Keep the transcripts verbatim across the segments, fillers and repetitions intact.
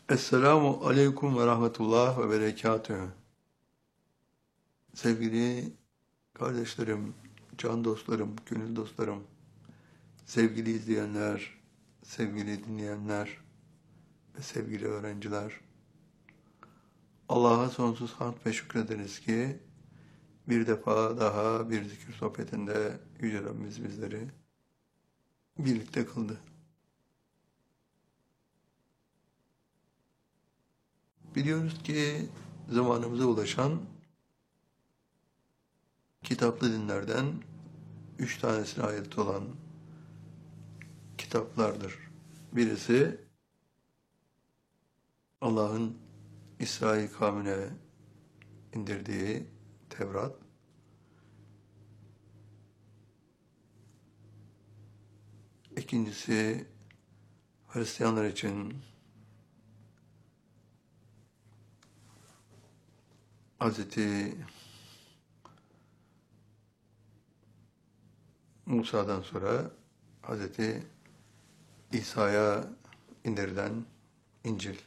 Esselamu Aleyküm ve Rahmetullah ve Berekatühü. Sevgili kardeşlerim, can dostlarım, gönül dostlarım, sevgili izleyenler, sevgili dinleyenler ve sevgili öğrenciler. Allah'a sonsuz hamd ve şükrederiz ki bir defa daha bir zikir sohbetinde Yüce Rabbimiz bizleri birlikte kıldı. Biliyoruz ki zamanımıza ulaşan kitaplı dinlerden üç tanesine ait olan kitaplardır. Birisi Allah'ın İsrail kavmine indirdiği Tevrat. İkincisi Hristiyanlar için Hazreti Musa'dan sonra Hazreti İsa'ya indirilen İncil.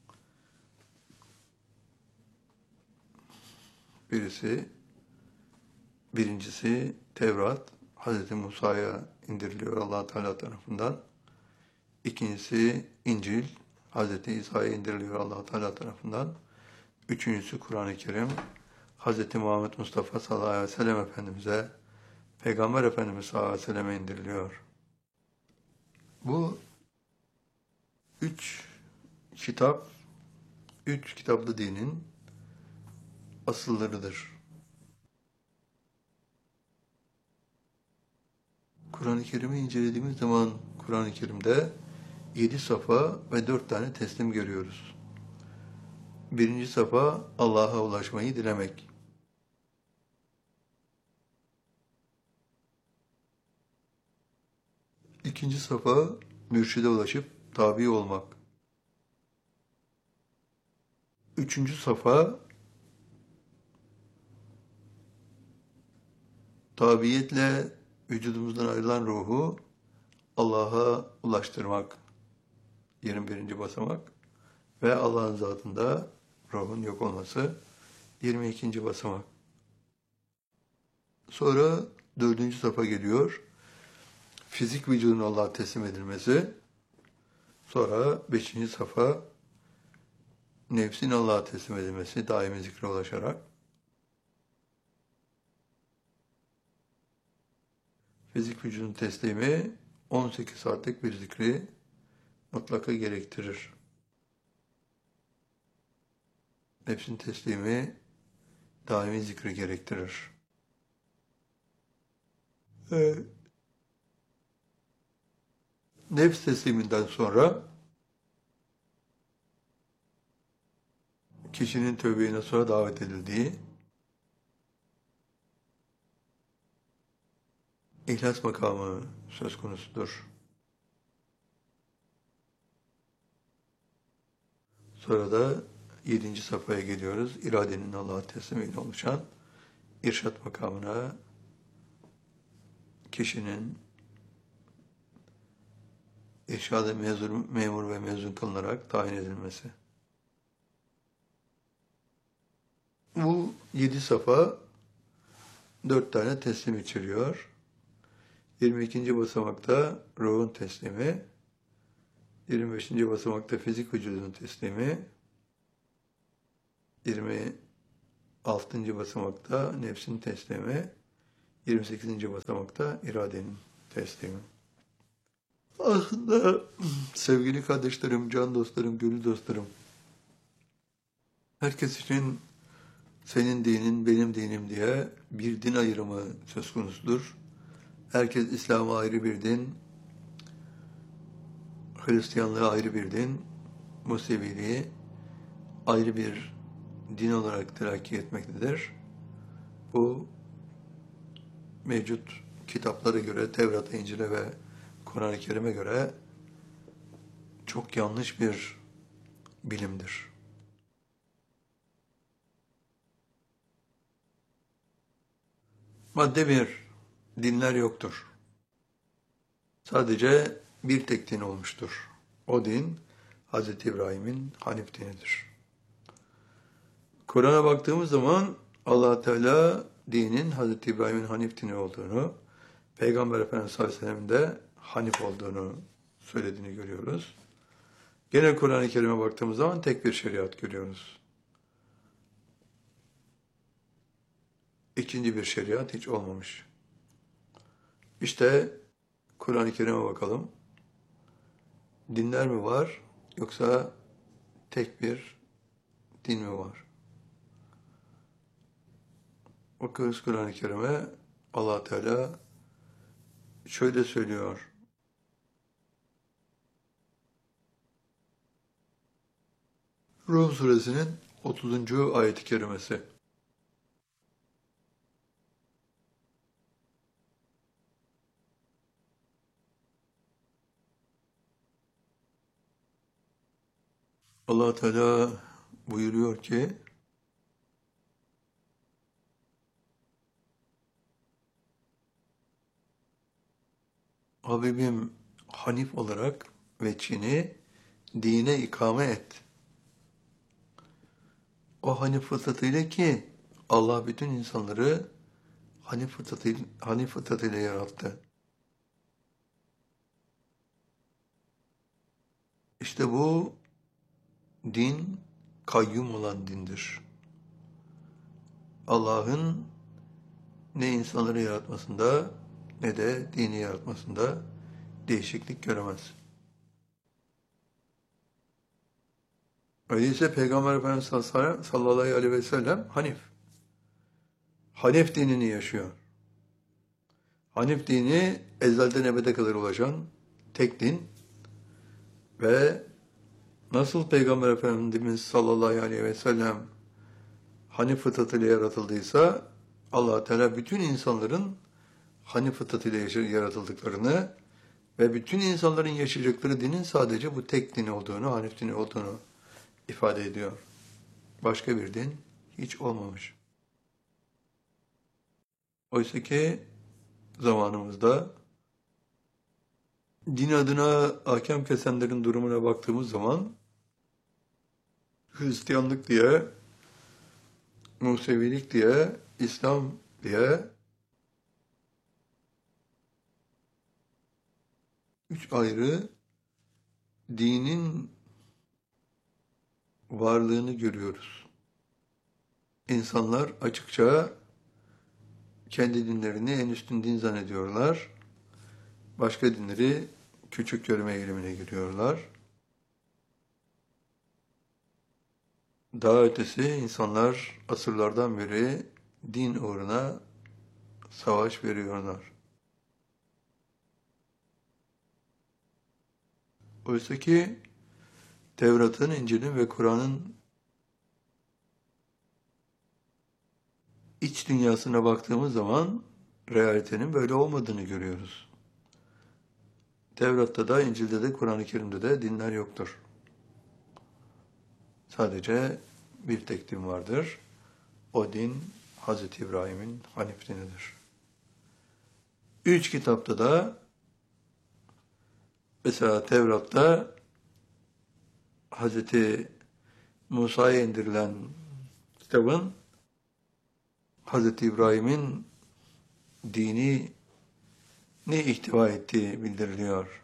Birisi, birincisi Tevrat, Hazreti Musa'ya indiriliyor Allah Teala tarafından. İkincisi İncil, Hazreti İsa'ya indiriliyor Allah Teala tarafından. Üçüncüsü Kur'an-ı Kerim, Hazreti Muhammed Mustafa sallallahu aleyhi ve sellem Efendimiz'e, Peygamber Efendimiz sallallahu aleyhi ve selleme indiriliyor. Bu üç kitap, üç kitaplı dinin asıllarıdır. Kur'an-ı Kerim'i incelediğimiz zaman Kur'an-ı Kerim'de yedi safa ve dört tane teslim görüyoruz. Birinci safa Allah'a ulaşmayı dilemek. İkinci safa mürşide ulaşıp tabi olmak. Üçüncü safa tabiyetle vücudumuzdan ayrılan ruhu Allah'a ulaştırmak. yirmi birinci basamak. Ve Allah'ın zatında ruhun yok olması. yirmi ikinci basamak. Sonra dördüncü safa geliyor. Fizik vücudun Allah'a teslim edilmesi. Sonra beşinci safa nefsin Allah'a teslim edilmesi, daimi zikre ulaşarak. Fizik vücudun teslimi on sekiz saatlik bir zikri mutlaka gerektirir. Nefsin teslimi daimi zikri gerektirir. Evet. Nefs tesliminden sonra kişinin tövbeye nasuha davet edildiği, İhlas makamı söz konusudur. Sonra da yedinci safhaya geliyoruz. İradenin Allah'a teslimiyle oluşan irşat makamına kişinin irşad-ı memur ve mezun kılınarak tayin edilmesi. Bu yedi safa dört tane teslim içeriyor. yirmi ikinci basamakta ruhun teslimi, yirmi beşinci basamakta fizik vücudun teslimi, yirmi altıncı basamakta nefsin teslimi, yirmi sekizinci basamakta iradenin teslimi. Aslında sevgili kardeşlerim, can dostlarım, gönül dostlarım, herkes için senin dinin, benim dinim diye bir din ayrımı söz konusudur. Herkes İslam'a ayrı bir din, Hristiyanlığa ayrı bir din, Museviliği ayrı bir din olarak terakki etmektedir. Bu mevcut kitaplara göre, Tevrat'a, İncil'e ve Kur'an-ı Kerim'e göre çok yanlış bir bilimdir. Madde bir, dinler yoktur. Sadece bir tek din olmuştur. O din Hazreti İbrahim'in Hanif dinidir. Kur'an'a baktığımız zaman Allah Teala dinin Hazreti İbrahim'in Hanif dini olduğunu, Peygamber Efendimiz sallallahu aleyhi ve sellem'in de Hanif olduğunu söylediğini görüyoruz. Gene Kur'an-ı Kerim'e baktığımız zaman tek bir şeriat görüyoruz. İkinci bir şeriat hiç olmamış. İşte Kur'an-ı Kerim'e bakalım. Dinler mi var yoksa tek bir din mi var? Bakıyoruz Kur'an-ı Kerim'e, Allah Teala şöyle söylüyor. Rum suresinin otuzuncu ayet-i kerimesi. Allah Teala buyuruyor ki, Habibim Hanif olarak veçhini dine ikame et. O Hanif fıtratıyla ki Allah bütün insanları Hanif fıtratıyla, Hanif fıtratıyla yarattı. İşte bu din kayyum olan dindir. Allah'ın ne insanları yaratmasında ne de dini yaratmasında değişiklik göremez. Öyleyse Peygamber Efendimiz sallallahu aleyhi ve sellem Hanif. Hanif dinini yaşıyor. Hanif dini ezelden ebede kadar ulaşan tek din ve nasıl Peygamber Efendimiz sallallahu aleyhi ve sellem Hanif fıtratıyla yaratıldıysa Allah Teala bütün insanların Hanif fıtratıyla yaratıldıklarını ve bütün insanların yaşayacakları dinin sadece bu tek din olduğunu, Hanif dini olduğunu ifade ediyor. Başka bir din hiç olmamış. Oysa ki zamanımızda din adına hakem kesenlerin durumuna baktığımız zaman Hristiyanlık diye, Musevilik diye, İslam diye üç ayrı dinin varlığını görüyoruz. İnsanlar açıkça kendi dinlerini en üstün din zannediyorlar. Başka dinleri küçük görme eğilimine giriyorlar. Daha ötesi insanlar asırlardan beri din uğruna savaş veriyorlar. Oysa ki Tevrat'ın, İncil'in ve Kur'an'ın iç dünyasına baktığımız zaman realitenin böyle olmadığını görüyoruz. Tevrat'ta da, İncil'de de, Kur'an-ı Kerim'de de dinler yoktur. Sadece bir tek din vardır. O din Hazreti İbrahim'in Hanif dinidir. Üç kitapta da mesela Tevrat'ta Hazreti Musa'ya indirilen kitabın Hazreti İbrahim'in dini ne ihtiva ettiği bildiriliyor.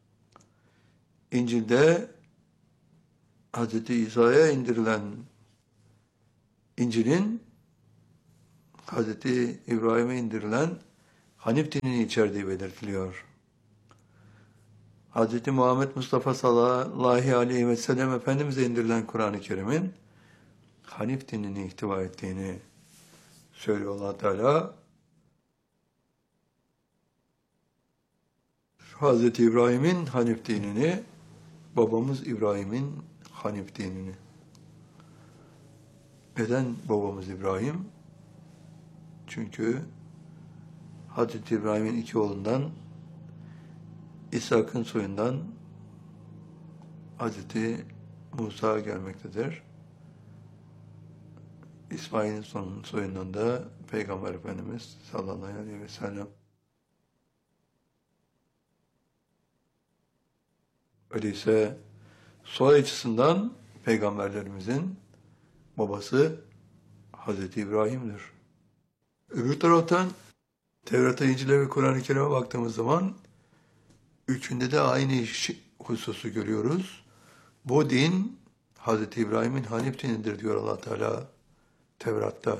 İncil'de Hazreti İsa'ya indirilen İncil'in Hazreti İbrahim'e indirilen Hanif dinini içerdiği belirtiliyor. Hazreti Muhammed Mustafa sallallahu aleyhi ve sellem Efendimiz'e indirilen Kur'an-ı Kerim'in Hanif dinini ihtiva ettiğini söylüyor Allah Teala. Hazreti İbrahim'in Hanif dinini, babamız İbrahim'in Hanif dinini. Neden babamız İbrahim? Çünkü Hazreti İbrahim'in iki oğlundan, İshak'ın soyundan Hazreti Musa gelmektedir. İsmail'in soyundan da Peygamber Efendimiz sallallahu aleyhi ve sellem. Öyleyse Soy açısından peygamberlerimizin babası Hazreti İbrahim'dir. Öbür taraftan Tevrat'a, İncil'e ve Kur'an-ı Kerim'e baktığımız zaman üçünde de aynı iş, hususu görüyoruz. Bu din Hazreti İbrahim'in Hanif dinidir diyor Allah Teala Tevrat'ta.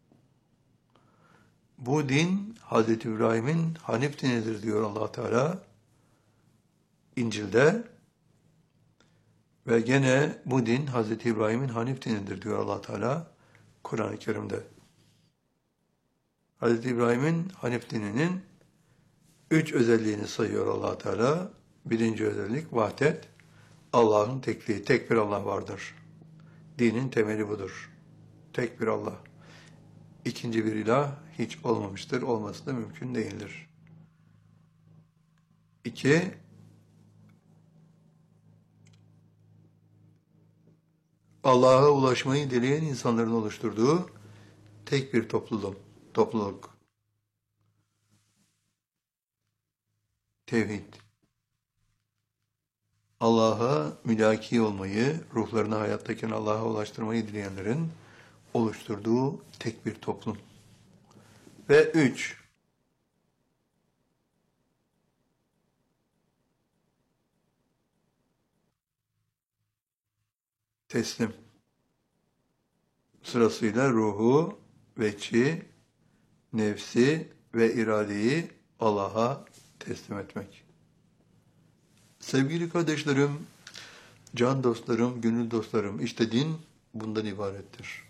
Bu din Hazreti İbrahim'in Hanif dinidir diyor Allah Teala İncil'de. Ve gene bu din Hazreti İbrahim'in Hanif dinidir diyor Allah Teala Kur'an-ı Kerim'de. Hazreti İbrahim'in Hanif dininin üç özelliğini sayıyor Allah Teala. Birinci özellik vahdet. Allah'ın tekliği, tek bir Allah vardır. Dinin temeli budur. Tek bir Allah. İkinci bir ilah hiç olmamıştır, olması da mümkün değildir. İki, Allah'a ulaşmayı dileyen insanların oluşturduğu tek bir topluluk. topluluk. Tevhid. Allah'a mülaki olmayı, ruhlarını hayattayken Allah'a ulaştırmayı dileyenlerin oluşturduğu tek bir toplum. Ve üç, teslim. Sırasıyla ruhu, veçi, nefsi ve iradeyi Allah'a teslim etmek. Sevgili kardeşlerim, can dostlarım, gönül dostlarım, işte din bundan ibarettir.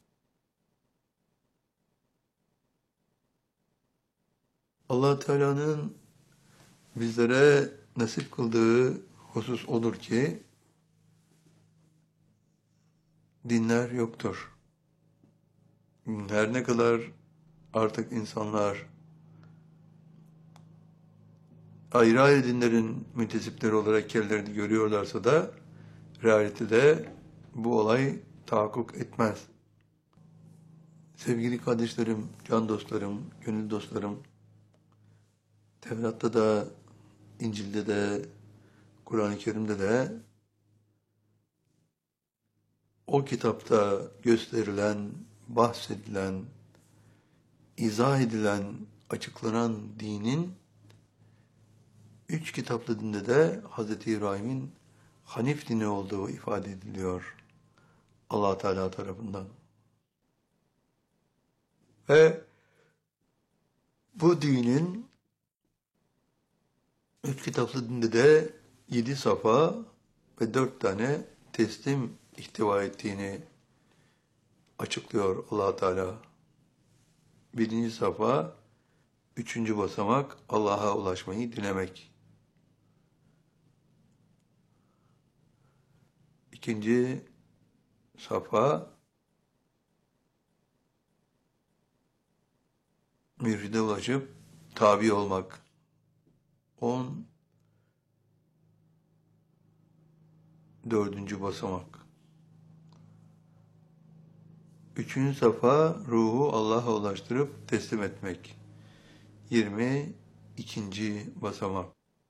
Allah Teala'nın bizlere nasip kıldığı husus olur ki, dinler yoktur. Her ne kadar artık insanlar ayrı ayrı dinlerin müntesipleri olarak kendilerini görüyorlarsa da realitede bu olay tahakkuk etmez. Sevgili kardeşlerim, can dostlarım, gönül dostlarım, Tevrat'ta da, İncil'de de, Kur'an-ı Kerim'de de o kitapta gösterilen, bahsedilen, izah edilen, açıklanan dinin üç kitaplı dinde de Hazreti İbrahim'in Hanif dini olduğu ifade ediliyor Allah Teala tarafından. Ve bu dinin üç kitaplı dinde de yedi safa ve dört tane teslim ihtiva ettiğini açıklıyor Allah Teala. Birinci safa, üçüncü basamak Allah'a ulaşmayı dilemek. İkinci safa, mürşide ulaşıp tabi olmak. On dördüncü basamak. Üçüncü safa, ruhu Allah'a ulaştırıp teslim etmek. Yirmi ikinci basamak.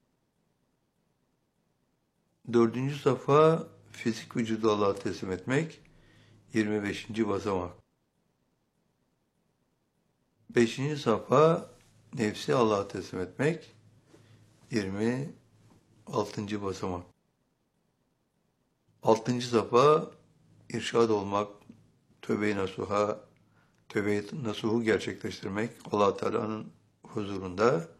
Dördüncü safa, fizik vücudu Allah'a teslim etmek. Yirmi beşinci basamak. Beşinci safa, nefsi Allah'a teslim etmek. Yirmi altıncı basamak. Altıncı safa, irşad olmak, tövbe-i nasuha, tövbe-i nasuhu gerçekleştirmek, Allah Teala'nın huzurunda